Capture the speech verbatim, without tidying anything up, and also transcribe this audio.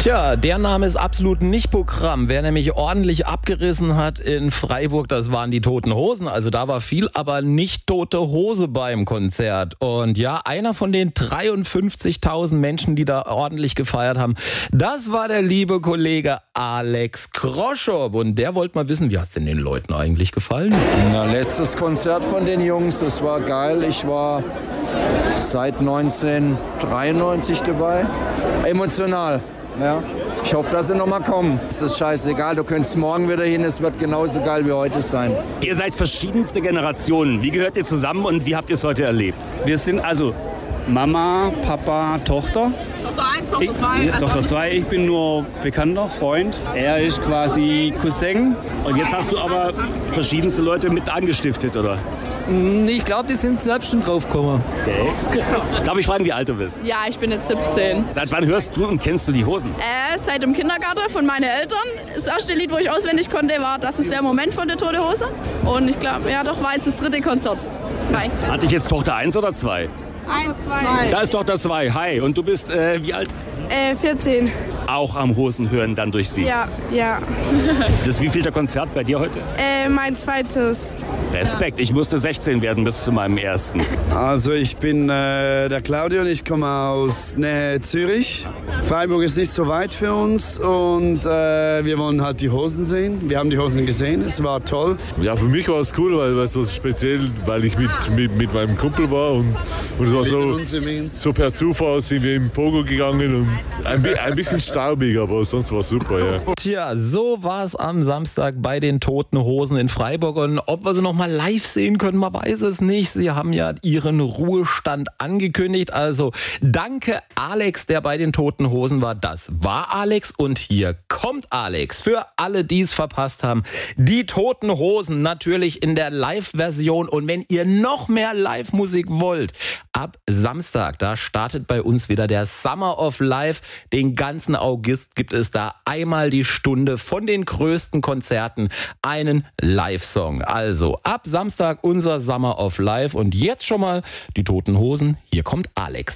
Tja, der Name ist absolut nicht Programm. Wer nämlich ordentlich abgerissen hat in Freiburg, das waren die Toten Hosen. Also da war viel, aber nicht tote Hose beim Konzert. Und ja, einer von den dreiundfünfzigtausend Menschen, die da ordentlich gefeiert haben, das war der liebe Kollege Alex Kroschow. Und der wollte mal wissen, wie hat es denn den Leuten eigentlich gefallen? Na, letztes Konzert von den Jungs, das war geil. Ich war seit neunzehnhundertdreiundneunzig dabei. Emotional. Ja. Ich hoffe, dass sie noch mal kommen. Es ist scheißegal, du könntest morgen wieder hin, es wird genauso geil wie heute sein. Ihr seid verschiedenste Generationen. Wie gehört ihr zusammen und wie habt ihr es heute erlebt? Wir sind also Mama, Papa, Tochter. Tochter eins, Tochter zwei. Tochter zwei, ich bin nur Bekannter, Freund. Er ist quasi Cousin. Und jetzt hast du aber verschiedenste Leute mit angestiftet, oder? Ich glaube, die sind selbst schon draufgekommen. Okay. Darf ich fragen, wie alt du bist? Ja, ich bin jetzt siebzehn. Seit wann hörst du und kennst du die Hosen? Äh, seit dem Kindergarten von meinen Eltern. Das erste Lied, wo ich auswendig konnte, war Das ist der Moment von der Tote Hose. Und ich glaube, ja doch, war jetzt das dritte Konzert. Hi. Hatte ich jetzt Tochter eins oder zwei? Eins, zwei. Da ist Tochter zwei. Hi. Und du bist äh, wie alt? Äh, vierzehn. Auch am Hosen hören dann durch sie. Ja, ja. Das wievielte Konzert bei dir heute? Äh, mein zweites. Respekt, ich musste sechzehn werden bis zu meinem ersten. Also ich bin äh, der Claudio und ich komme aus Nähe Zürich. Freiburg ist nicht so weit für uns und äh, wir wollen halt die Hosen sehen. Wir haben die Hosen gesehen, es war toll. Ja, für mich war es cool, weil es was speziell, weil ich mit, mit, mit meinem Kumpel war und, und es war so, so per Zufall sind wir im Pogo gegangen und ein, ein bisschen staubig, aber sonst war es super, ja. Tja, so war es am Samstag bei den Toten Hosen in Freiburg. Und ob wir sie noch mal live sehen können, man weiß es nicht. Sie haben ja ihren Ruhestand angekündigt. Also danke Alex, der bei den Toten Hosen war. Das war Alex und hier kommt Alex. Für alle, die es verpasst haben, die Toten Hosen natürlich in der Live-Version. Und wenn ihr noch mehr Live-Musik wollt, ab Samstag, da startet bei uns wieder der Summer of Life. Den ganzen August gibt es da einmal die Stunde von den größten Konzerten einen Live-Song. Also ab Samstag unser Summer of Life und jetzt schon mal die Toten Hosen. Hier kommt Alex.